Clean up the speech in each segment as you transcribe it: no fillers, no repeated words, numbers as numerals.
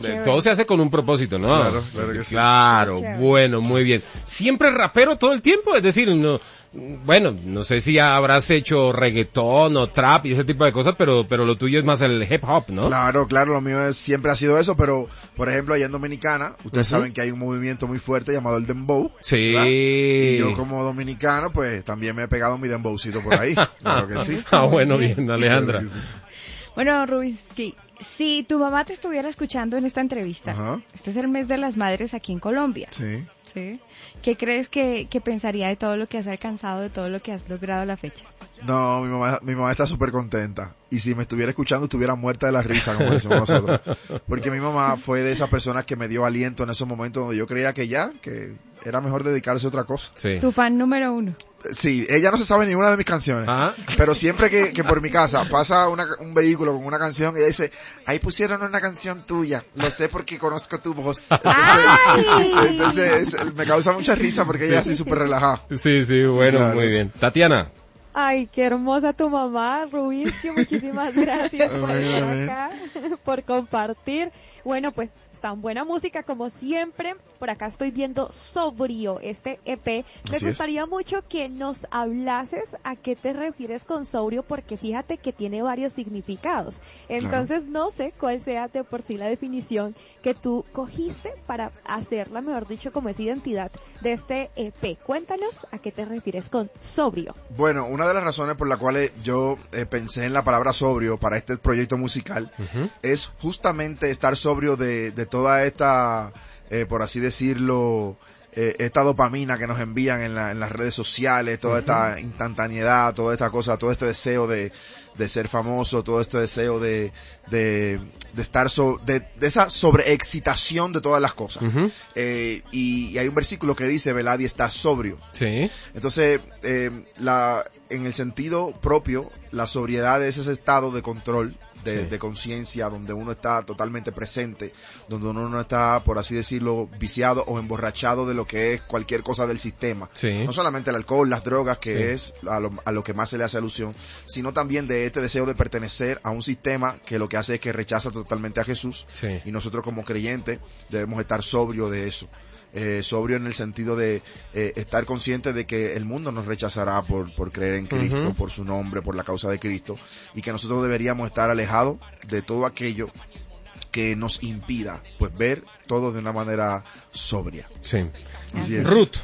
todo se hace con un propósito, ¿no? Claro que sí. Claro, bueno, muy bien. ¿Siempre rapero todo el tiempo? Es decir, no, bueno, no sé si habrás hecho reggaetón o trap y ese tipo de cosas, pero lo tuyo es más el hip hop, ¿no? Claro, lo mío siempre ha sido eso, pero por ejemplo allá en Dominicana, ustedes saben que hay un movimiento muy fuerte llamado el dembow. Sí. ¿verdad? Y yo como dominicano, pues también me he pegado mi dembowcito por ahí. Claro que sí. Bueno, bien, Alejandra. Claro que sí. Bueno, Rubinsky, si tu mamá te estuviera escuchando en esta entrevista, Ajá. este es el mes de las madres aquí en Colombia. Sí. ¿Sí? ¿Qué crees que pensaría de todo lo que has alcanzado, de todo lo que has logrado a la fecha? No, mi mamá está súper contenta. Y si me estuviera escuchando, estuviera muerta de la risa, como decimos nosotros. Porque mi mamá fue de esas personas que me dio aliento en esos momentos donde yo creía que era mejor dedicarse a otra cosa. Sí. Tu fan número 1. Sí, ella no se sabe ninguna de mis canciones. Ajá. Pero siempre que por mi casa pasa un vehículo con una canción, ella dice, ahí pusieron una canción tuya. Lo sé porque conozco tu voz. Entonces me causa mucha risa porque ella es así súper relajada. Sí, bueno, Claro. muy bien. Tatiana. Ay, qué hermosa tu mamá, Rubinsky, muchísimas gracias por estar Amén. acá, por compartir. Bueno, pues tan buena música como siempre. Por acá estoy viendo Sobrio, este EP. Me Así es. gustaría mucho que nos hablases a qué te refieres con sobrio, porque fíjate que tiene varios significados. Entonces no sé cuál sea de por sí la definición que tú cogiste para hacerla, mejor dicho, como es identidad de este EP. Cuéntanos a qué te refieres con sobrio. Bueno, una de las razones por las cuales yo pensé en la palabra sobrio para este proyecto musical es justamente estar sobrio de toda esta, por así decirlo, esta dopamina que nos envían en las redes sociales, toda esta instantaneidad, toda esta cosa, todo este deseo de ser famoso, todo este deseo de estar de esa sobreexcitación de todas las cosas. Y hay un versículo que dice, velad y estás sobrio. Sí. Entonces, en el sentido propio, la sobriedad es ese estado de control, de conciencia, donde uno está totalmente presente, donde uno no está, por así decirlo, viciado o emborrachado de lo que es cualquier cosa del sistema. Sí. No solamente el alcohol, las drogas, que es a lo que más se le hace alusión, sino también de este deseo de pertenecer a un sistema que lo que hace es que rechaza totalmente a Jesús. Sí. Y nosotros como creyentes debemos estar sobrios de eso. Sobrio en el sentido de estar consciente de que el mundo nos rechazará por creer en Cristo, por su nombre, por la causa de Cristo, y que nosotros deberíamos estar alejados de todo aquello que nos impida pues ver todo de una manera sobria. Sí. Así es. Ruth.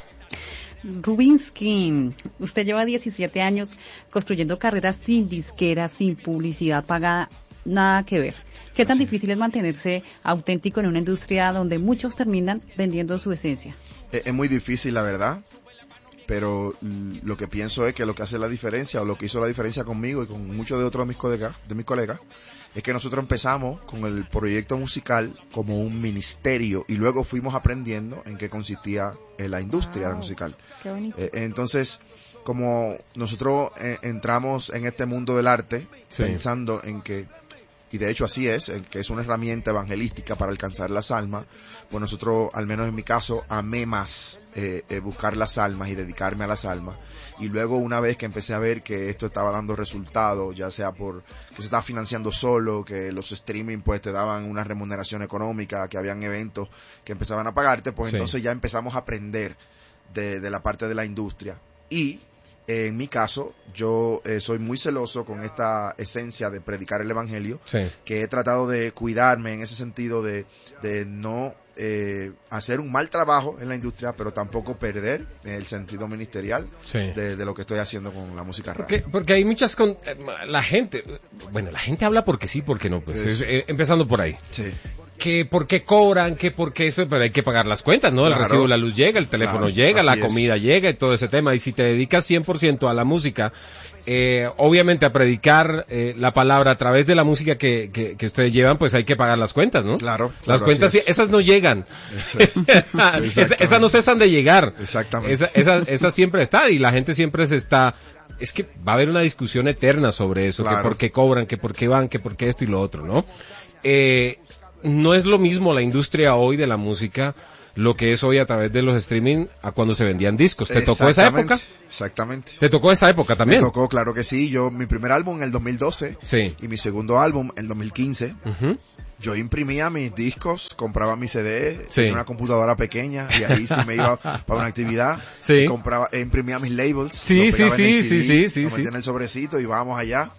Rubinsky, usted lleva 17 años construyendo carreras sin disquera, sin publicidad pagada, nada que ver. ¿Qué tan difícil es mantenerse auténtico en una industria donde muchos terminan vendiendo su esencia? Es muy difícil, la verdad, pero lo que pienso es que lo que hace la diferencia, o lo que hizo la diferencia conmigo y con muchos de otros de mis colegas, es que nosotros empezamos con el proyecto musical como un ministerio y luego fuimos aprendiendo en qué consistía la industria musical. Qué bonito. Entonces, como nosotros entramos en este mundo del arte, pensando en que, y de hecho así es, que es una herramienta evangelística para alcanzar las almas, pues nosotros, al menos en mi caso, amé más buscar las almas y dedicarme a las almas. Y luego, una vez que empecé a ver que esto estaba dando resultados, ya sea por que se estaba financiando solo, que los streaming pues te daban una remuneración económica, que habían eventos que empezaban a pagarte, pues entonces ya empezamos a aprender de la parte de la industria. Y en mi caso, yo soy muy celoso con esta esencia de predicar el evangelio, que he tratado de cuidarme en ese sentido de no hacer un mal trabajo en la industria, pero tampoco perder el sentido ministerial de lo que estoy haciendo con la música rap. Porque hay muchas... la gente habla porque sí, porque no, pues empezando por ahí. Sí. Que por qué cobran, que por qué eso, pero hay que pagar las cuentas, ¿no? El recibo de la luz llega, el teléfono llega, la comida llega y todo ese tema. Y si te dedicas 100% a la música, obviamente a predicar la palabra a través de la música que ustedes llevan, pues hay que pagar las cuentas, ¿no? Claro. Las cuentas, esas no llegan. Esas no cesan de llegar. Exactamente. Esa siempre está y la gente siempre se está... Es que va a haber una discusión eterna sobre eso, que por qué cobran, que por qué van, que por qué esto y lo otro, ¿no? No es lo mismo la industria hoy de la música lo que es hoy a través de los streaming a cuando se vendían discos. ¿Te tocó esa época? Exactamente. ¿Te tocó esa época también? Me tocó, claro que sí. Mi primer álbum en el 2012 sí. y mi segundo álbum en el 2015. Yo imprimía mis discos, compraba mi CD en una computadora pequeña y ahí sí me iba para una actividad. Sí. Imprimía mis labels. Sí. Lo metía en el sobrecito y vamos allá.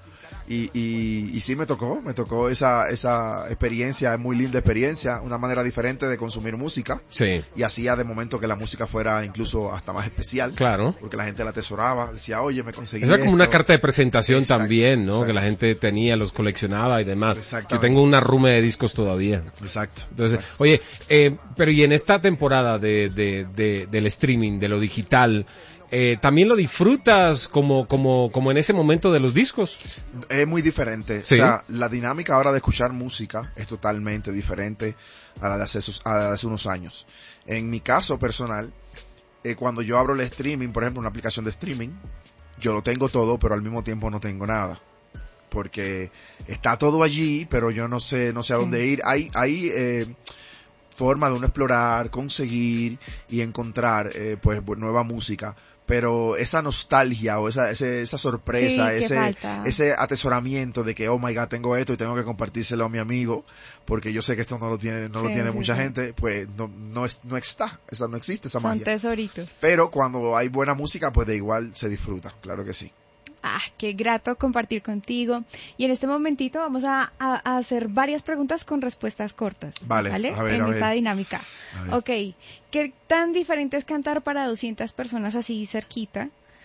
Y sí me tocó esa experiencia, muy linda experiencia, una manera diferente de consumir música. Sí. Y hacía de momento que la música fuera incluso hasta más especial. Claro. Porque la gente la atesoraba, decía, oye, me conseguí Era como esto. una carta de presentación también, ¿no? Exacto. Que la gente tenía, los coleccionaba y demás. Yo tengo una arrume de discos todavía. Exacto. Entonces, oye, pero y en esta temporada del streaming, de lo digital, ¿también lo disfrutas como en ese momento de los discos? Es muy diferente. ¿Sí? O sea, la dinámica ahora de escuchar música es totalmente diferente a la de hace unos años. En mi caso personal, cuando yo abro el streaming, por ejemplo, una aplicación de streaming, yo lo tengo todo, pero al mismo tiempo no tengo nada. Porque está todo allí, pero yo no sé a dónde ir. Hay forma de uno explorar, conseguir y encontrar, pues, nueva música. Pero esa nostalgia o esa sorpresa, ese atesoramiento de que, oh my God, tengo esto y tengo que compartírselo a mi amigo, porque yo sé que esto no lo tiene mucha gente, pues no existe esa magia. Son tesoritos. Pero cuando hay buena música, pues de igual se disfruta, claro que sí. Qué grato compartir contigo. Y en este momentito vamos a hacer varias preguntas con respuestas cortas. Vale. A ver, esta dinámica. Ok. ¿Qué tan diferente es cantar para 200 personas así cerquita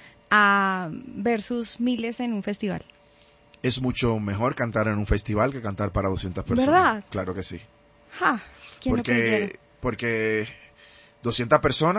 versus miles en un festival? Es mucho mejor cantar en un festival que cantar para 200 personas. ¿Verdad? Claro que sí. ¿Quién lo creyera? Porque 200 personas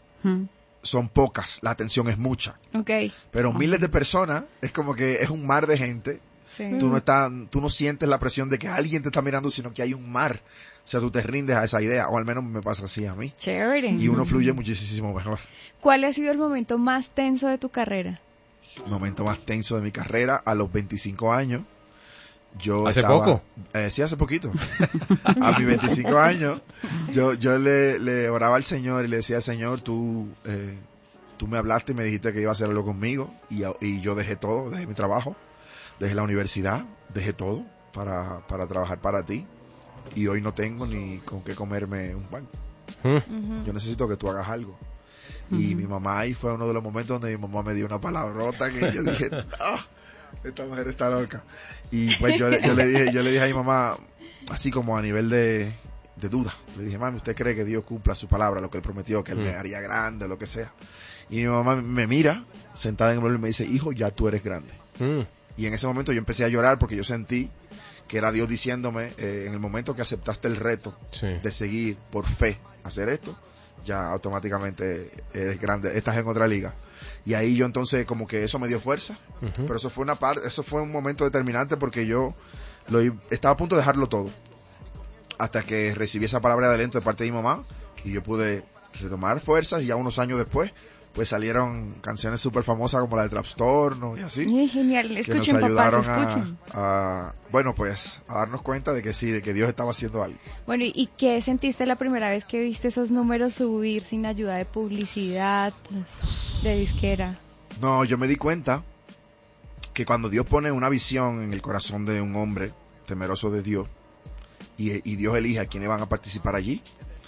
son pocas, la atención es mucha. Okay. Pero miles de personas es como que es un mar de gente. Sí. Tú no sientes la presión de que alguien te está mirando, sino que hay un mar. O sea, tú te rindes a esa idea, o al menos me pasa así a mí. Chévere. Y uno fluye muchísimo mejor. ¿Cuál ha sido el momento más tenso de tu carrera? El momento más tenso de mi carrera, a los 25 años. ¿Hace poco? Sí, hace poquito. A mis 25 años, yo le oraba al Señor y le decía, Señor, tú me hablaste y me dijiste que iba a hacer algo conmigo, y yo dejé todo, dejé mi trabajo, dejé la universidad, dejé todo para trabajar para ti, y hoy no tengo ni con qué comerme un pan. Yo necesito que tú hagas algo. Y mi mamá, ahí fue uno de los momentos donde mi mamá me dio una palabrota que yo dije, esta mujer está loca. Y pues yo le dije a mi mamá, así como a nivel de duda, le dije, mami, ¿usted cree que Dios cumpla su palabra, lo que él prometió, que él me haría grande, lo que sea? Y mi mamá me mira, sentada en el mueble, y me dice, hijo, ya tú eres grande. Y en ese momento yo empecé a llorar porque yo sentí que era Dios diciéndome, en el momento que aceptaste el reto de seguir por fe hacer esto, ya automáticamente eres grande, estás en otra liga. Y ahí yo entonces como que eso me dio fuerza, pero eso fue un momento determinante porque yo estaba a punto de dejarlo todo, hasta que recibí esa palabra de aliento de parte de mi mamá, y yo pude retomar fuerzas, y ya unos años después, pues salieron canciones súper famosas como la de Trapstorno y así. Genial, escuchen, que nos ayudaron papás, a darnos cuenta de que sí, de que Dios estaba haciendo algo. Bueno, ¿y qué sentiste la primera vez que viste esos números subir sin ayuda de publicidad, de disquera? No, yo me di cuenta que cuando Dios pone una visión en el corazón de un hombre temeroso de Dios, y Dios elige a quienes van a participar allí,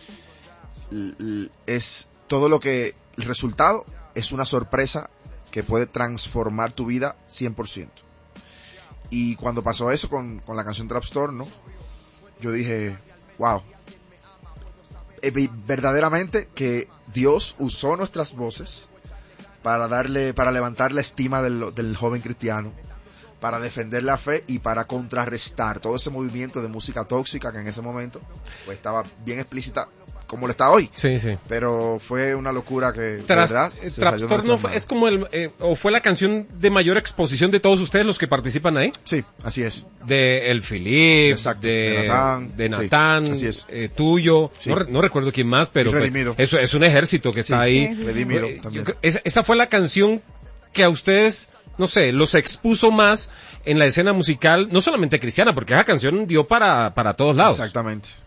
es todo lo que el resultado es una sorpresa que puede transformar tu vida 100%. Y cuando pasó eso con la canción Trapstorno, yo dije, wow, verdaderamente que Dios usó nuestras voces para levantar la estima del joven cristiano, para defender la fe y para contrarrestar todo ese movimiento de música tóxica que en ese momento pues estaba bien explícita como lo está hoy. Sí. Pero fue una locura que, de verdad, Trapstorno es como o fue la canción de mayor exposición de todos ustedes los que participan ahí. Sí, así es. De El Filip, exacto, de Natán, sí, así es. Tuyo, sí. No recuerdo quién más, pero Redimido. Eso es un ejército que está ahí. Redimido también. Esa fue la canción que a ustedes, no sé, los expuso más en la escena musical, no solamente cristiana, porque esa canción dio para todos lados. Exactamente.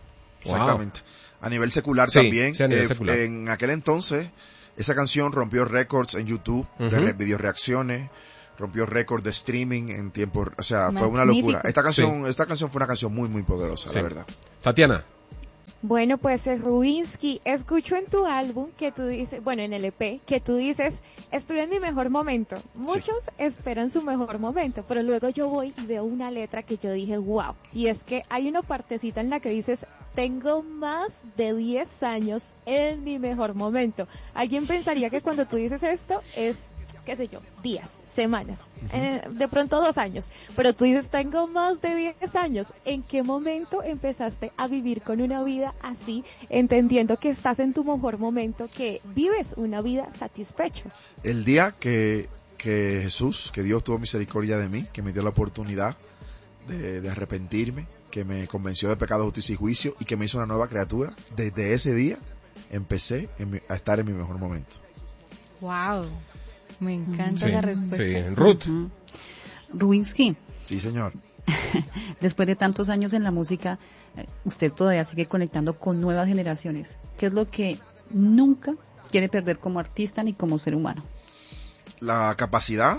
Exactamente. A nivel secular sí, también. Sí, a nivel secular. En aquel entonces, esa canción rompió récords en YouTube de video reacciones, rompió récord de streaming en tiempo, o sea, fue una locura. Esta canción fue una canción muy, muy poderosa, la verdad. Tatiana. Bueno, pues Rubinsky, escucho en tu álbum que tú dices, bueno, en el EP, que tú dices, estoy en mi mejor momento. Muchos esperan su mejor momento, pero luego yo voy y veo una letra que yo dije, wow. Y es que hay una partecita en la que dices, tengo más de 10 años en mi mejor momento. Alguien pensaría que cuando tú dices esto es, qué sé yo, días, semanas, de pronto 2 años, pero tú dices, tengo más de 10 años. ¿En qué momento empezaste a vivir con una vida así, entendiendo que estás en tu mejor momento, que vives una vida satisfecho? El día que Jesús, que Dios tuvo misericordia de mí, que me dio la oportunidad de arrepentirme, que me convenció de pecado, justicia y juicio, y que me hizo una nueva criatura, desde ese día empecé a estar en mi mejor momento. Wow. Me encanta la respuesta. Sí, Ruth. Rubinsky. Sí, señor. Después de tantos años en la música, usted todavía sigue conectando con nuevas generaciones. ¿Qué es lo que nunca quiere perder como artista ni como ser humano? La capacidad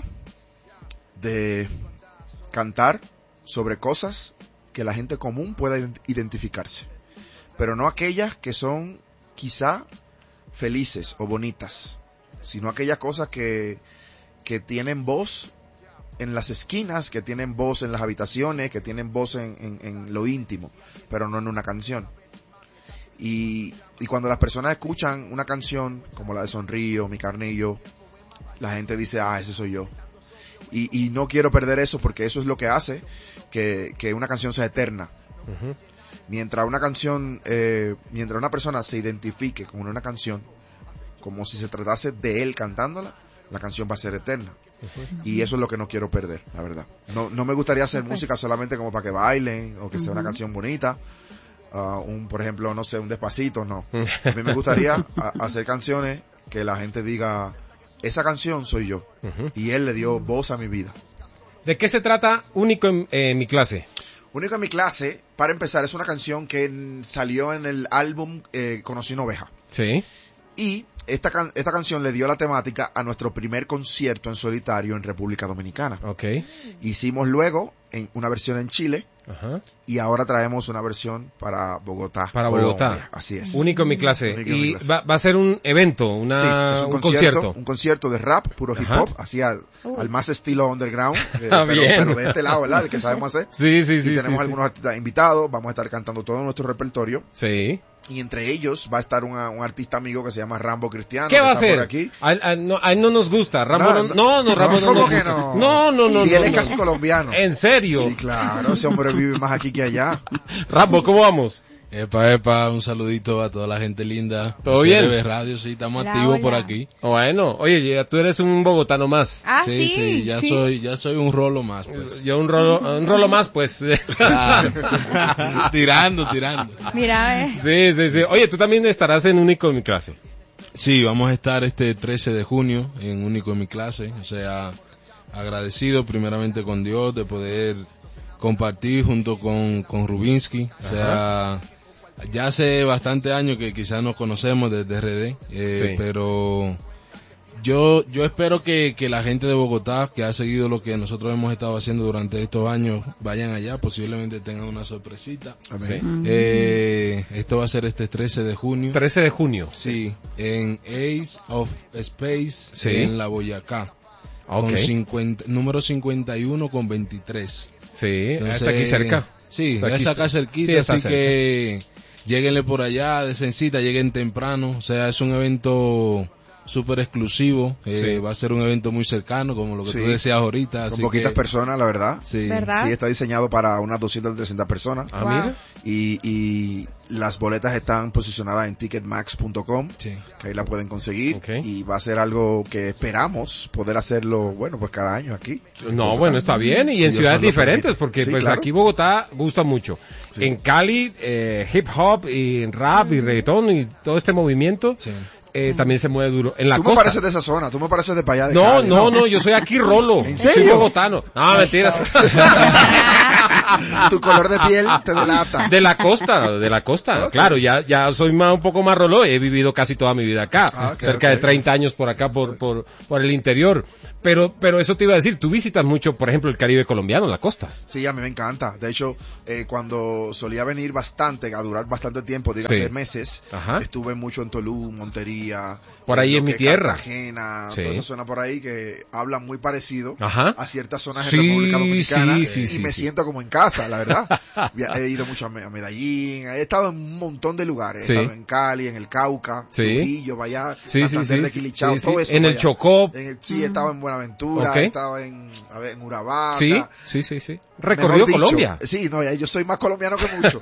de cantar sobre cosas que la gente común pueda identificarse, pero no aquellas que son quizá felices o bonitas, sino aquellas cosas que tienen voz en las esquinas, que tienen voz en las habitaciones, que tienen voz en lo íntimo, pero no en una canción. Y cuando las personas escuchan una canción como la de Sonrío, Mi Carnillo, la gente dice, ese soy yo. Y no quiero perder eso, porque eso es lo que hace que una canción sea eterna. Mientras una canción, mientras una persona se identifique con una canción, como si se tratase de él cantándola, la canción va a ser eterna. Y eso es lo que no quiero perder, la verdad. No me gustaría hacer música solamente como para que bailen, o que sea una canción bonita, por ejemplo, no sé, un Despacito, no. A mí me gustaría hacer canciones que la gente diga, esa canción soy yo, y él le dio voz a mi vida. ¿De qué se trata Único en mi clase? Único en mi clase, para empezar, es una canción que salió en el álbum Conocí una oveja. Sí. Y esta canción le dio la temática a nuestro primer concierto en solitario en República Dominicana. Okay. Hicimos luego una versión en Chile. Ajá. Y ahora traemos una versión para Bogotá. Para Bogotá. Colombia. Así es. Único en mi clase. Y va a ser un evento, es un concierto. Un concierto de rap, puro hip hop, así al más estilo underground, pero de este lado, ¿verdad? El que sabemos hacer. Sí. Y tenemos algunos artistas invitados, vamos a estar cantando todo nuestro repertorio. Sí. Y entre ellos va a estar un artista amigo que se llama Rambo Cristiano. ¿Qué va a hacer? Por aquí. A él no nos gusta. Rambo Rambo ¿Cómo que no? No. Si él es casi colombiano. ¿En serio? Sí, claro, ese hombre vive más aquí que allá. Rambo, ¿cómo vamos? Epa, un saludito a toda la gente linda. ¿Todo bien? CRB Radio, sí, estamos activos por aquí. Bueno, oye, ya tú eres un bogotano más. Sí, ya soy un rolo más, pues. Yo un rolo más, pues. Tirando. Mira, Sí. Oye, tú también estarás en Único en mi clase. Sí, vamos a estar este 13 de junio en Único en mi clase, o sea, agradecido primeramente con Dios de poder compartir junto con Rubinsky, o sea, ya hace bastante años que quizás nos conocemos desde RD, pero yo espero que la gente de Bogotá, que ha seguido lo que nosotros hemos estado haciendo durante estos años, vayan allá, posiblemente tengan una sorpresita. Amén. Esto va a ser este 13 de junio. 13 de junio. Sí, en Ace of Space, en La Boyacá. Okay. Con número 51 con 23. Sí, entonces, es aquí cerca. Sí, es acá cerquita, sí, así cerca. Que lléguenle por allá, desencita, lleguen temprano, o sea, es un evento súper exclusivo, va a ser un evento muy cercano, como lo que tú decías ahorita. Con así poquitas personas, la verdad. Sí. ¿Verdad? Sí, está diseñado para unas 200, 300 personas. Mira. Y las boletas están posicionadas en ticketmax.com, Sí. que ahí la pueden conseguir. Okay. Y va a ser algo que esperamos poder hacerlo, bueno, pues cada año aquí. No, bueno, está bien, y en Dios ciudades nos lo diferentes, permite. porque Sí, pues claro. aquí Bogotá gusta mucho. Sí. En Cali, hip hop y rap y reggaetón y todo este movimiento, Sí. también se mueve duro. En la Tú me costa. pareces de esa zona, tú me pareces de para allá de No, Cali, no, yo soy aquí rolo. ¿En Soy serio? bogotano. No, mentiras. Tu color de piel te delata. De la costa, okay. Claro, ya soy un poco más rollo, he vivido casi toda mi vida acá, cerca de 30 años por acá, por el interior. Pero eso te iba a decir, tú visitas mucho, por ejemplo, el Caribe colombiano, la costa. Sí, a mí me encanta. De hecho, cuando solía venir a durar bastante tiempo, dígase meses, estuve mucho en Tolú, Montería. Por ahí en mi tierra. Cartagena, toda esa zona por ahí que hablan muy parecido a ciertas zonas de República Dominicana. Y me siento como en casa, la verdad. He ido mucho a Medellín, he estado en un montón de lugares. He estado en Cali, en el Cauca, Trujillo, Vaya, Santander de Quilichao, todo eso. En el Chocó. He estado en Buenaventura, he estado en Urabá. Sí. Recorrido Colombia. Sí, no, yo soy más colombiano que mucho.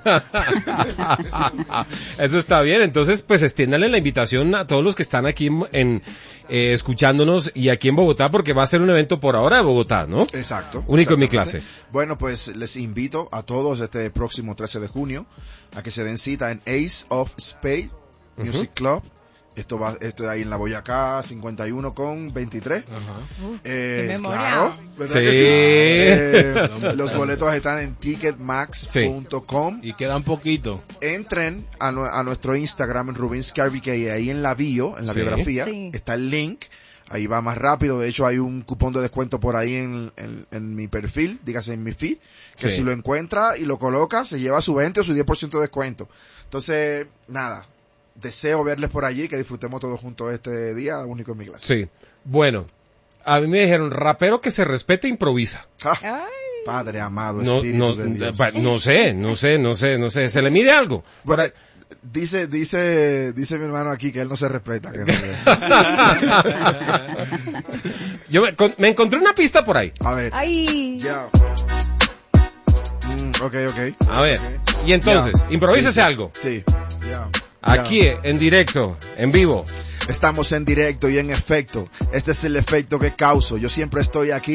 Eso está bien. Entonces, pues extiéndale la invitación a todos los que están aquí escuchándonos y aquí en Bogotá, porque va a ser un evento por ahora de Bogotá, ¿no? Exacto. Único en mi clase. Bueno, pues les invito a todos este próximo 13 de junio a que se den cita en Ace of Spades Music Club. Esto es ahí en la Boyacá 51 con 23. Claro, ¿verdad que sí? Los boletos están en ticketmax.com. Y quedan poquito. Entren a nuestro Instagram en Rubinsky RBK, ahí en la bio, en la biografía, está el link. Ahí va más rápido. De hecho, hay un cupón de descuento por ahí en mi perfil, dígase en mi feed, que si lo encuentra y lo coloca, se lleva su 20 o su 10% de descuento. Entonces, nada. Deseo verles por allí, que disfrutemos todos juntos este día único en mi clase. Sí. Bueno, a mí me dijeron, rapero que se respete improvisa. Padre amado, espíritu de Dios. No sé. ¿Se le mide algo? Bueno, dice mi hermano aquí que él no se respeta. Que Yo me encontré una pista por ahí. A ver. Ay. Ya. Ok. A ver. Y entonces, improvísese algo. Sí. Ya. Aquí, en directo, en vivo. Estamos en directo y en efecto. Este es el efecto que causo. Yo siempre estoy aquí